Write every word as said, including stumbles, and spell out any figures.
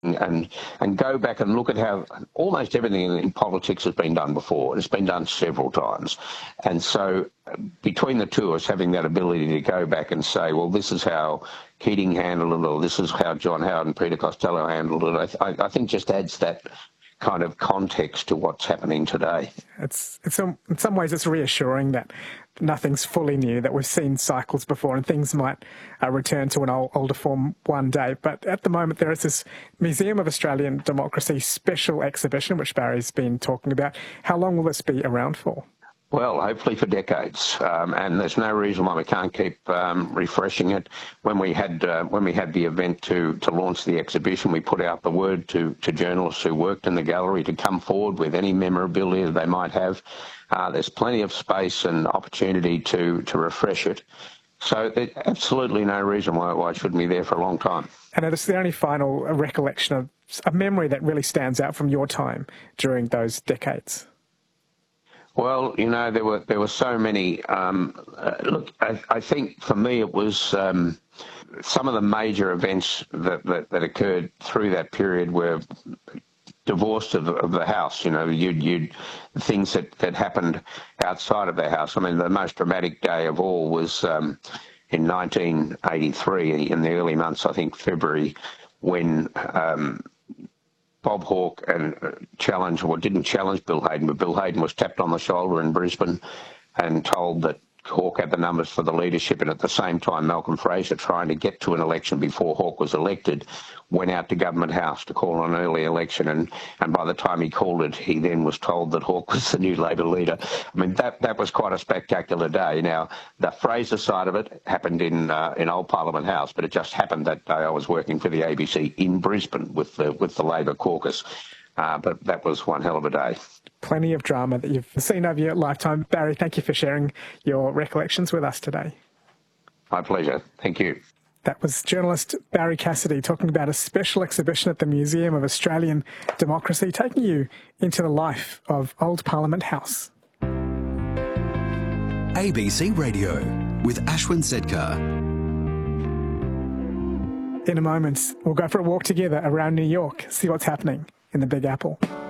and and go back and look at how almost everything in politics has been done before. It's been done several times. And so between the two of us having that ability to go back and say, well, this is how Keating handled it, or this is how John Howard and Peter Costello handled it, I, I think just adds that kind of context to what's happening today. It's, it's in some ways it's reassuring that nothing's fully new, that we've seen cycles before and things might uh, return to an old, older form one day. But at the moment there is this Museum of Australian Democracy special exhibition, which Barry's been talking about. How long will this be around for? Well, hopefully for decades, um, and there's no reason why we can't keep um, refreshing it. When we had uh, when we had the event to to launch the exhibition, we put out the word to to journalists who worked in the gallery to come forward with any memorabilia they might have. Uh, there's plenty of space and opportunity to to refresh it. So there's absolutely no reason why, why it shouldn't be there for a long time. And it's the only final recollection of a memory that really stands out from your time during those decades. Well, you know, there were there were so many. Um, uh, look, I, I think for me it was um, some of the major events that, that, that occurred through that period were divorced of, of the house. You know, you'd, you'd things that, that happened outside of the house. I mean, the most dramatic day of all was um, in nineteen eighty-three, in the early months, I think February, when Um, Bob Hawke and uh, challenged, or didn't challenge Bill Hayden, but Bill Hayden was tapped on the shoulder in Brisbane and told that Hawke had the numbers for the leadership, and at the same time Malcolm Fraser, trying to get to an election before Hawke was elected, went out to Government House to call an early election, and, and by the time he called it, he then was told that Hawke was the new Labor leader. I mean, that that was quite a spectacular day. Now, the Fraser side of it happened in uh, in Old Parliament House, but it just happened that day I was working for the A B C in Brisbane with the, with the Labor caucus. Uh, but that was one hell of a day. Plenty of drama that you've seen over your lifetime. Barry, thank you for sharing your recollections with us today. My pleasure. Thank you. That was journalist Barry Cassidy talking about a special exhibition at the Museum of Australian Democracy, taking you into the life of Old Parliament House. A B C Radio with Ashwin Sedkar. In a moment, we'll go for a walk together around New York, see what's happening in the Big Apple.